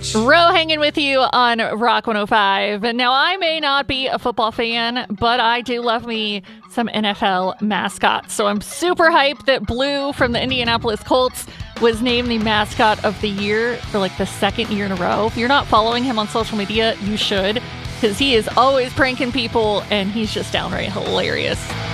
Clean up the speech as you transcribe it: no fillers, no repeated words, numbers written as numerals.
much. Ro hanging with you on Rock 105. And now, I may not be a football fan, but I do love me some NFL mascots. So I'm super hyped that Blue from the Indianapolis Colts was named the mascot of the year for like the second year in a row. If you're not following him on social media, you should, because he is always pranking people and he's just downright hilarious.